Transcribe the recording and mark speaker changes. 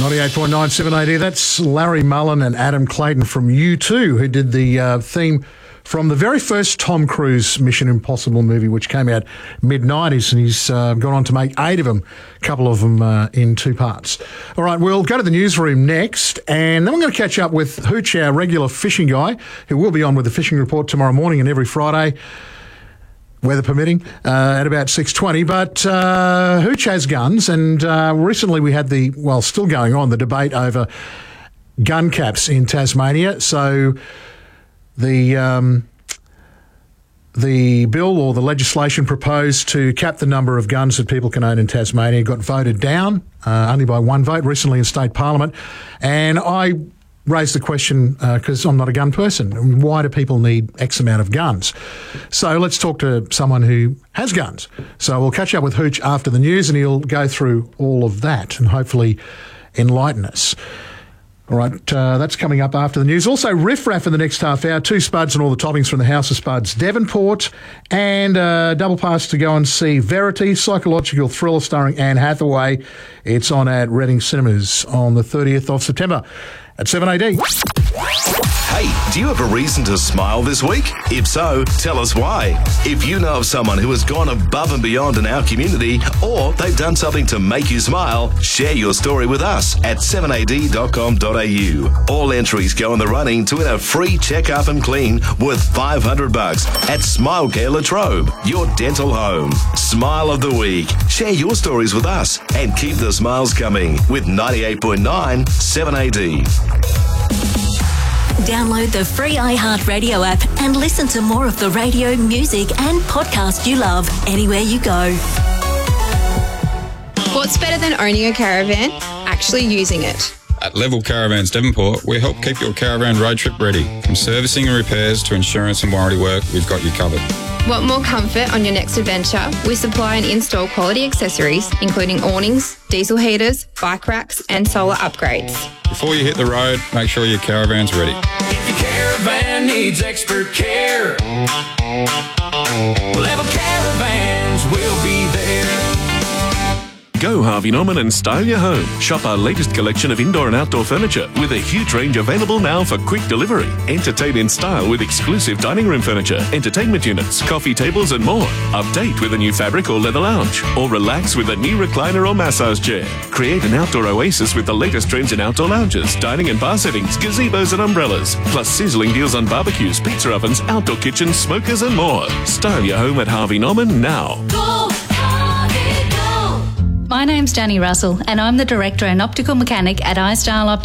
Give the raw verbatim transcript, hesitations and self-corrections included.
Speaker 1: ninety-eight point nine seven A D. That's Larry Mullen and Adam Clayton from U two, who did the uh, theme from the very first Tom Cruise Mission Impossible movie, which came out mid nineties, and he's uh, gone on to make eight of them, a couple of them uh, in two parts. All right, we'll go to the newsroom next, and then we're going to catch up with Hooch, our regular fishing guy, who will be on with the Fishing Report tomorrow morning and every Friday, weather permitting, uh, at about six twenty. But uh, Hooch has guns, and uh, recently we had the, well, still going on, the debate over gun caps in Tasmania. So the um, the bill or the legislation proposed to cap the number of guns that people can own in Tasmania got voted down, uh, only by one vote, recently in State Parliament. And I raised the question, because uh, I'm not a gun person, why do people need X amount of guns? So let's talk to someone who has guns. So we'll catch up with Hooch after the news, and he'll go through all of that and hopefully enlighten us. All right, uh, that's coming up after the news. Also, Riff Raff in the next half hour, two spuds and all the toppings from the House of Spuds, Devonport, and uh, double pass to go and see Verity, psychological thriller starring Anne Hathaway. It's on at Reading Cinemas on the thirtieth of September at seven A D.
Speaker 2: Hey, do you have a reason to smile this week? If so, tell us why. If you know of someone who has gone above and beyond in our community, or they've done something to make you smile, share your story with us at seven a d dot com dot a u. All entries go in the running to win a free check-up and clean worth five hundred bucks at Smile Care Latrobe, your dental home. Smile of the week. Share your stories with us and keep the smiles coming with ninety-eight point nine seven A D.
Speaker 3: Download the free iHeartRadio app and listen to more of the radio, music and podcast you love anywhere you go.
Speaker 4: What's better than owning a caravan? Actually using it.
Speaker 5: At Level Caravans Devonport, we help keep your caravan road trip ready. From servicing and repairs to insurance and warranty work, we've got you covered.
Speaker 4: Want more comfort on your next adventure? We supply and install quality accessories, including awnings, diesel heaters, bike racks and solar upgrades.
Speaker 5: Before you hit the road, make sure your caravan's ready.
Speaker 6: If your caravan needs expert care, Level Caravans will be there.
Speaker 7: Go Harvey Norman and style your home. Shop our latest collection of indoor and outdoor furniture with a huge range available now for quick delivery. Entertain in style with exclusive dining room furniture, entertainment units, coffee tables and more. Update with a new fabric or leather lounge, or relax with a new recliner or massage chair. Create an outdoor oasis with the latest trends in outdoor lounges, dining and bar settings, gazebos and umbrellas, plus sizzling deals on barbecues, pizza ovens, outdoor kitchens, smokers and more. Style your home at Harvey Norman now.
Speaker 3: Go!
Speaker 8: My name's Danny Russell, and I'm the Director and Optical Mechanic at iStyle Optical.